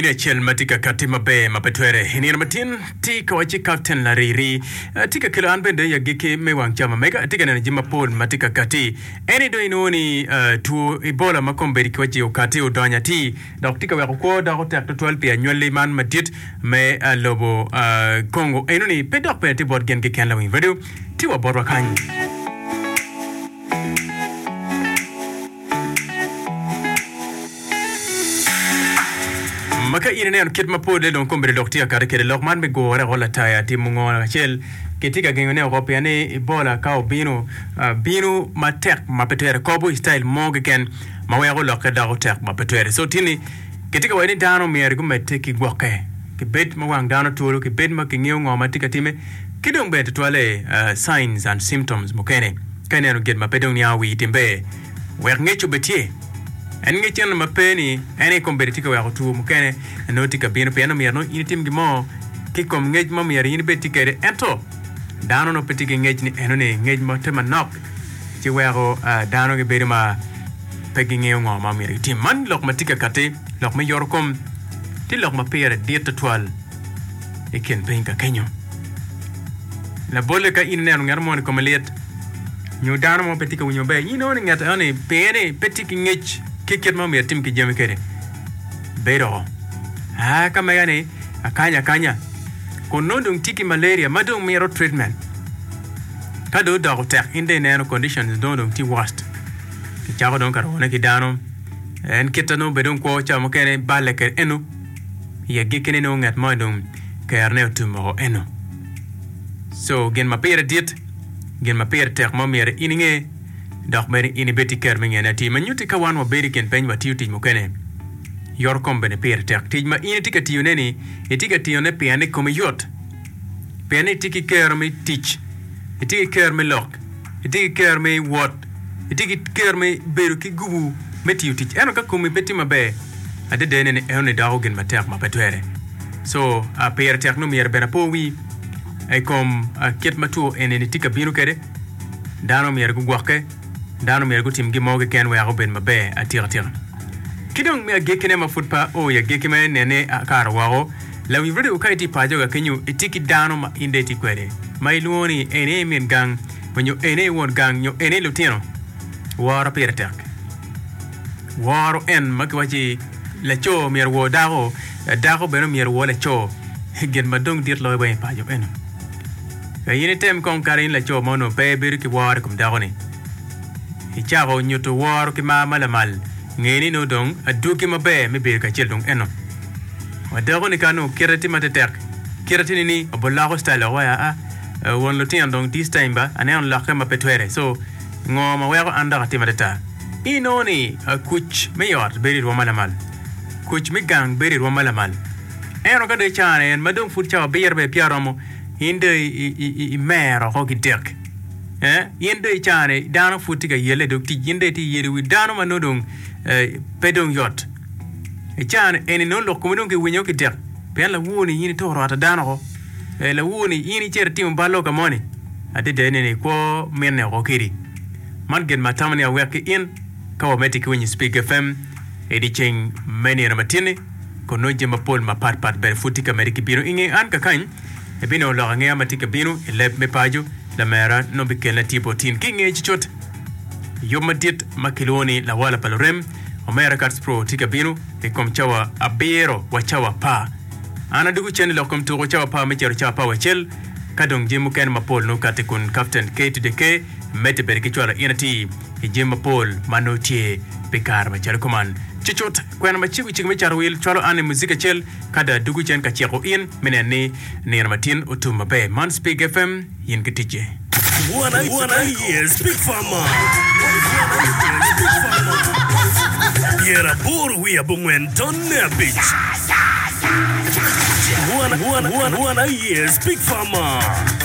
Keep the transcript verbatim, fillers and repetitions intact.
Ine chel matika katima be mapetwere hinir matin ti kawachi captain lariri tika kilo anbende ya giki me wangchama mega tika na jima pol matika kati eni do inoni tu ibola makomberi kwachi ukati udanya ti dok tika wako kwa da hote akto twelve pia nywele man matit me lobo Kongo enoni pedok pe ti board gen ke kan la win video ti wa board wakanyi maka ina ne kit mapode don kombre doktia kare kere lokman be gore hola taya ti mungona chel ketika gengone europea ne bola ka bino bino matek mapetere kobo style mogken mawego lokka da hotek mapetere so tini ketika wani dano mer go meteki gwoke ke bet mawang dano tolo ke bet makinyo ngoma tika time kidong bet twale signs and symptoms mokene kane no get mapedong ni awi timbe wer ngecho betie en ngi chen ma peni ene kompetitika wa tu mukene no tika bino pena mi no ini tim gimo ki kom ngej ma mi rini betika de ento dano no petika ngej ni eno ne ngej ma tema nok ti wero dano ge bede ma pegi ngi ngo ma mi tim man lok matika kate lok me yor kom ti lok ma pere dieta twal e ken benga kenyo la bolle ka ine no ngar mon ko meliet nyu dano mo petika unyo be ino ni ngata ane pere petika ngej kiket mo mi tim ki jemi kere bero ah kama yani akanya kanya kono dum tiki malaria madum mi ro treatment kado doctor inde ne no conditions do dum ti worst ki chago don karo ne ki dano en kitano bedon ko cha mo kene balle ke enu ye gikene no ngat mo dum kerne tumo enu so gen ma pere dit gen ma pere tek mo mi re ininge dak meri ini beti ker mengena ti manyuti ka wan wa beri ken pen wa ti ti mukene yor kombe ne per tek ti ma ini tika ti yoneni etika ti yone piane come yot piane tiki ker me teach etiki ker me lock etiki ker me what etiki ker me beru ki gubu me ti teach eno ka come beti mabe ade dene ne eno dawo gen matek ma petwere so a per tek no mier bena po wi e kom a ket matu ene tika binu kede dano mier gu gwakke dano mi ergo tim gimoge ken we ago ben mabe atira tira kidong mi agekene ma futpa o ya gekeme nene akaro wago la wi video kaiti pajo ga kenyu etiki dano ma inde ti kwere mai luoni ene min gang wenyo ene won gang nyo ene lutino waro pertek waro en makwaji la cho mi erwo dago dago beno mi erwo la cho gen madong dit loy bay pajo eno kayine tem kon karin la cho mono beber ki war kum dago ni ichago nyuto war ki ma malamal ngeni no dong aduki mabe me be ka chel dong eno wadago ni kanu kirati matetek kirati ni obolago style wa a won lotin dong this time ba anen la kema petwere so ngoma wego anda ka timateta inoni kuch me yot beri ro malamal kuch me gang beri ro malamal eno ka de chane en madong fut chawa beyer be piaromo inde i mero ko ki dek eh yende chane dano futika yele do ti yende ti yere wi dano manodong eh pedong yot e chane eni non lo ko ke winyo ki tek pe la woni yini to rata dano ko e la woni yini certi mo ballo ka moni ade de ne ko menne ko kiri man gen matamani a wek in ka o meti ko ni speak fm e di cheng meni na matini ko no jema pol ma pat pat ber futika meriki biro inge an ka kan e bino lo nge amatika bino e lep me paju la mera no bikela tipo tin kinge chichot yomadit makiloni la wala palorem omera cards pro tika binu e kom chawa abero wa chawa pa ana dugu chen lo kom to chawa pa me chawa chawa pa wachel kadong jimu ken mapol no katekun captain k to the k mete berki chwala inati e jema pol manotie bekar ma chal command chichot kwen ma chigu chigu me charwil chwalo ane muzika chel kada dugu chen ka cheko in menene ne matin utuma be man speak fm yin kitije Wanna wanna hear speak farmer Yera buru we abungwen tonne bitch Wanna wanna wanna wanna hear speak farmer